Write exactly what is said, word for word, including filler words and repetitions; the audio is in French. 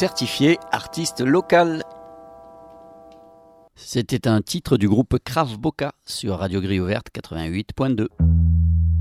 certifié artiste local. C'était un titre du groupe Krav Boka sur Radio Grille Ouverte quatre-vingt-huit point deux.